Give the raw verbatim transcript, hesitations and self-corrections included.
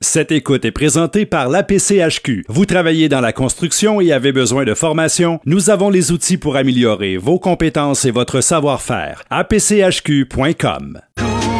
Cette écoute est présentée par l'A P C H Q. Vous travaillez dans la construction et avez besoin de formation? Nous avons les outils pour améliorer vos compétences et votre savoir-faire. A P C H Q point com.